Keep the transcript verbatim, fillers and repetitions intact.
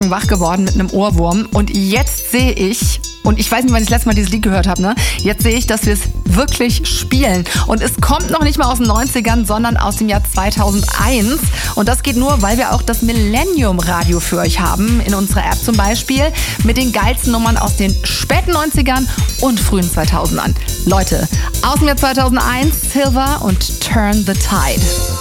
wach geworden mit einem Ohrwurm und jetzt sehe ich, und ich weiß nicht, wann ich das letzte Mal dieses Lied gehört habe, ne? Jetzt sehe ich, dass wir es wirklich spielen. Und es kommt noch nicht mal aus den neunzigern, sondern aus dem Jahr zweitausendeins. Und das geht nur, weil wir auch das Millennium-Radio für euch haben, in unserer App zum Beispiel, mit den geilsten Nummern aus den späten neunzigern und frühen zweitausendern. Leute, aus dem Jahr zweitausendeins, Silver und Turn the Tide.